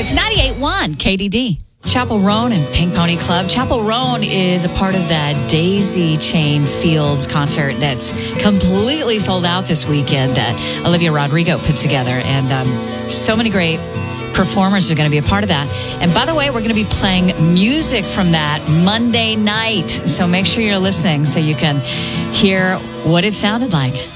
It's 98.1 KDD. Chapel Roan and Pink Pony Club. Chapel Roan is a part of that Daisy Chain Fields concert that's completely sold out this weekend that Olivia Rodrigo put together. And so many great performers are going to be a part of that. And by the way, we're going to be playing music from that Monday night. So make sure you're listening so you can hear what it sounded like.